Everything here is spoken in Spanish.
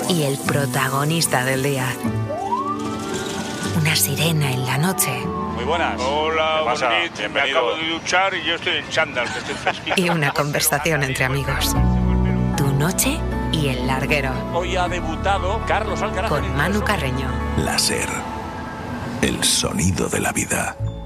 y el protagonista del día. Una sirena en la noche. Muy buenas. Hola, Bienvenido. me acabo de duchar y yo estoy en chándal, que estoy fresquito. Y una conversación entre amigos. Tu noche y el larguero. Hoy ha debutado Carlos Alcaraz. Con Manu Carreño. La SER. El sonido de la vida.